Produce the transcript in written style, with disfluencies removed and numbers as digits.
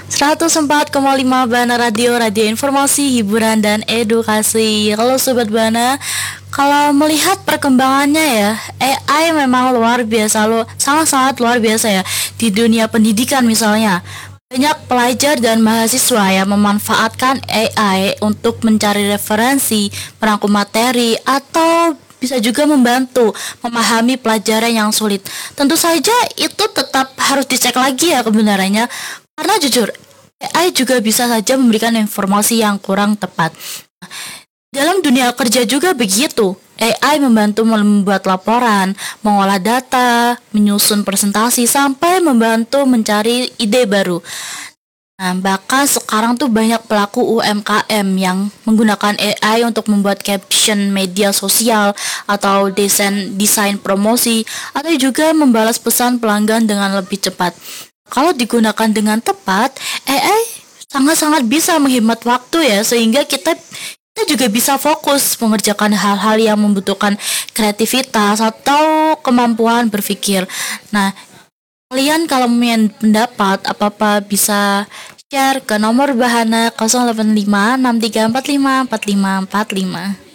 104,5 Bana Radio, radio informasi, hiburan, dan edukasi. Halo Sobat Bana, kalau melihat perkembangannya ya, AI memang luar biasa loh, sangat-sangat luar biasa ya. Di dunia pendidikan misalnya, banyak pelajar dan mahasiswa yang memanfaatkan AI untuk mencari referensi, merangkum materi, atau bisa juga membantu memahami pelajaran yang sulit. Tentu saja itu tetap harus dicek lagi ya kebenarannya, karena jujur, AI juga bisa saja memberikan informasi yang kurang tepat. Dalam dunia kerja juga begitu. AI membantu membuat laporan, mengolah data, menyusun presentasi, sampai membantu mencari ide baru. Nah, bahkan sekarang tuh banyak pelaku UMKM yang menggunakan AI untuk membuat caption media sosial atau desain promosi atau juga membalas pesan pelanggan dengan lebih cepat. Kalau digunakan dengan tepat, AI sangat-sangat bisa menghemat waktu ya, sehingga kita juga bisa fokus mengerjakan hal-hal yang membutuhkan kreativitas atau kemampuan berpikir. Nah, kalian kalau punya pendapat apa-apa bisa share ke nomor Bahana 085 6345 4545.